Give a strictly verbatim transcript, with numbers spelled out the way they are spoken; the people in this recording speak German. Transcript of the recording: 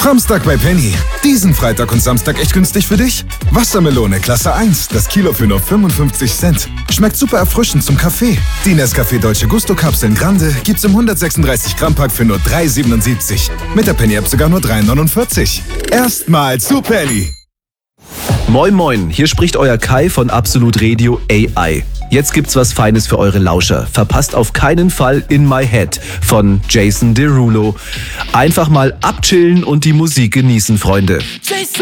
Framstag bei Penny. Diesen Freitag und Samstag echt günstig für dich? Wassermelone Klasse eins, das Kilo für nur fünfundfünfzig Cent. Schmeckt super erfrischend zum Kaffee. Die Nescafé Dolce Gusto Kapseln Grande gibt's im hundertsechsunddreißig Gramm Pack für nur drei siebenundsiebzig. Mit der Penny App sogar nur drei neunundvierzig. Erstmal zu Penny. Moin Moin, hier spricht euer Kai von Absolut Radio A I. Jetzt gibt's was Feines für eure Lauscher. Verpasst auf keinen Fall In My Head von Jason Derulo. Einfach mal abchillen und die Musik genießen, Freunde. Jason